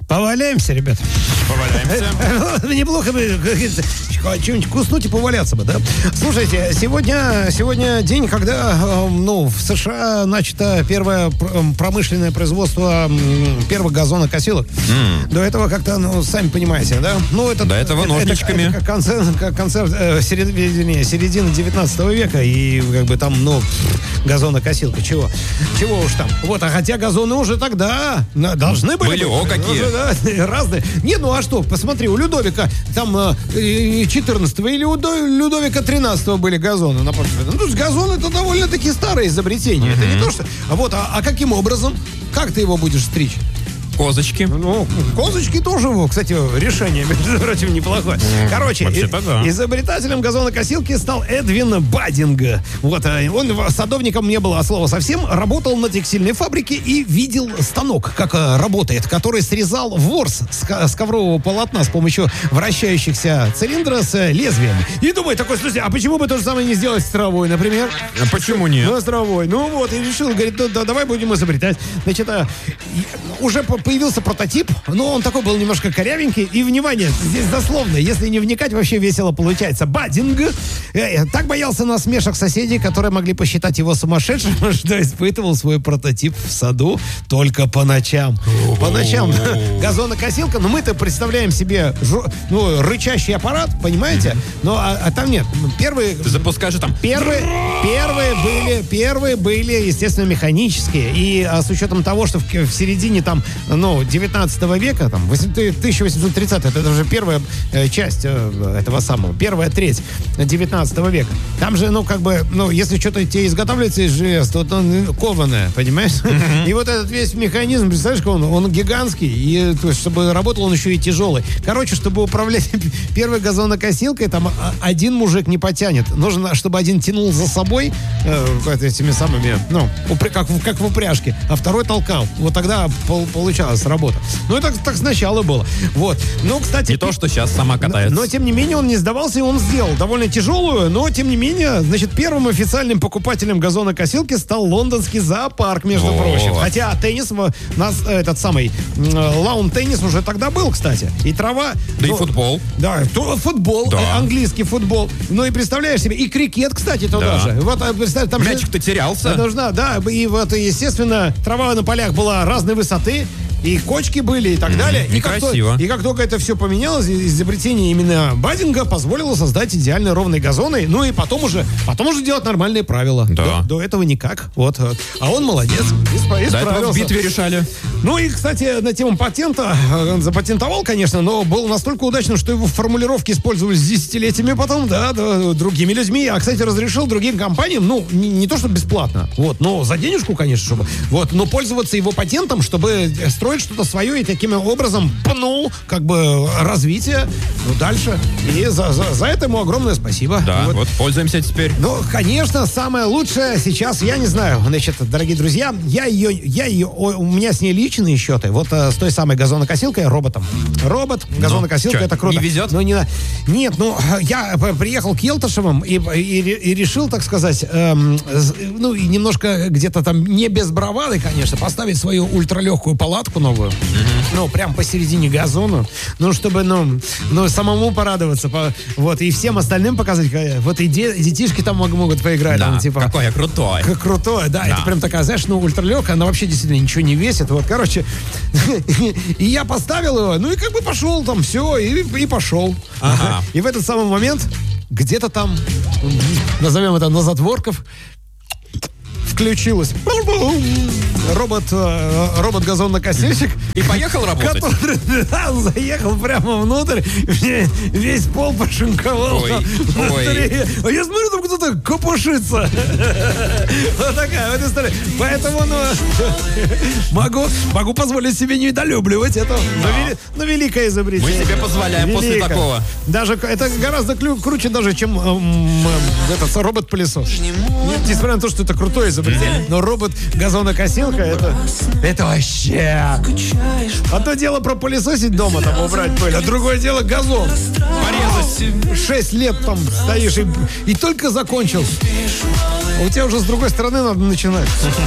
Поваляемся, ребята. Поваляемся. Неплохо бы что-нибудь куснуть и поваляться бы, да? Слушайте, сегодня день, когда в США начато первое промышленное производство первых газонокосилок. До этого как-то, сами понимаете, да? До этого ножничками. Это концерт середины 19 века, и как бы там, газонокосилка, чего уж там. Вот, а хотя газоны уже тогда должны были быть. Какие? Да, разные. А что, посмотри, у Людовика там 14 или у Людовика 13 были газоны. Газон это довольно-таки старое изобретение. Это не то, что... А каким образом? Как ты его будешь стричь? Козочки. Козочки тоже, кстати, решение, между прочим, неплохое. Короче, изобретателем газонокосилки стал Эдвин Баддинг. Вот, он садовником не было от слова совсем, работал на текстильной фабрике и видел станок, как работает, который срезал ворс с коврового полотна с помощью вращающихся цилиндра с лезвиями. И думает такой, слушай, а почему бы то же самое не сделать с травой, например? А почему нет? С травой. И решил, говорит, давай будем изобретать. Значит, уже появился прототип, но он такой был немножко корявенький. И, внимание, здесь дословно, если не вникать, вообще весело получается. Баддинг так боялся насмешек соседей, которые могли посчитать его сумасшедшим, что испытывал свой прототип в саду только по ночам. По ночам. Газонокосилка, мы-то представляем себе рычащий аппарат, понимаете? А там нет. Первые... Ты запускаешь там... Первые были, естественно, механические. И с учетом того, что в середине 19 века, 1830, это уже первая часть этого самого, первая треть 19 века. Там же, если что-то тебе изготавливается из железа, то это кованое, понимаешь? И вот этот весь механизм, представляешь, он гигантский, и то есть, чтобы работал, он еще и тяжелый. Короче, чтобы управлять первой газонокосилкой, там один мужик не потянет. Нужно, чтобы один тянул за собой этими самыми, как в упряжке, а второй толкал. Вот тогда получалась работа. Это так сначала было. Вот. Кстати... Не то, что сейчас сама катается. Но, тем не менее, он не сдавался, и он сделал довольно тяжелую, но, тем не менее, первым официальным покупателем газонокосилки стал лондонский зоопарк, между прочим. Хотя теннис, лаун-теннис уже тогда был, кстати. И трава... Да и футбол. Да, футбол, да. Английский футбол. И представляешь себе, и крикет, кстати, туда же. Представь, там мячик-то терялся. И естественно, трава на полях была разной высоты, и кочки были, и так далее. Некрасиво. И как только это все поменялось, изобретение именно Баддинга позволило создать идеально ровные газоны, и потом уже делать нормальные правила. Да. До этого никак. Вот. А он молодец. Исправился. До этого в битве решали. И, кстати, на тему патента, он запатентовал, конечно, но был настолько удачным, что его формулировки использовались десятилетиями потом, другими людьми. А, кстати, разрешил другим компаниям, не то, что бесплатно, но за денежку, конечно, но пользоваться его патентом, чтобы строить что-то свое, и таким образом пнул развитие дальше. И за это ему огромное спасибо. Да, пользуемся теперь. Конечно, самое лучшее сейчас, я не знаю, дорогие друзья, у меня с ней личные счеты. С той самой газонокосилкой, роботом. Робот, газонокосилка, это круто. Не везет? Нет, я приехал к Елташевым и решил, так сказать, немножко где-то там не без бравады, конечно, поставить свою ультралегкую палатку новую. Прям посередине газона. Чтобы, самому порадоваться. И всем остальным показать. И детишки там могут поиграть. Да, какой я крутой. Крутой, да. Это прям такая, знаешь, ультралегкая. Она вообще действительно ничего не весит. Короче. И я поставил его. И пошел там все. И пошел. Ага. И в этот самый момент где-то там, назовем это на затворках, включилась. Робот-газонокосильщик. И поехал работать? Который заехал прямо внутрь, весь пол пошинковал. Ой. А я смотрю, там кто-то копошится. Вот такая вот история. Поэтому, могу позволить себе недолюбливать это. Но великое изобретение. Мы себе позволяем после такого. Даже это гораздо круче даже, чем этот робот-пылесос. Несмотря на то, что это крутое изобретение, но робот-газонокосилка это вообще. Одно дело пропылесосить дома, там убрать пыль, а другое дело газон. Порезать. 6 лет там стоишь и только закончил. А у тебя уже с другой стороны надо начинать.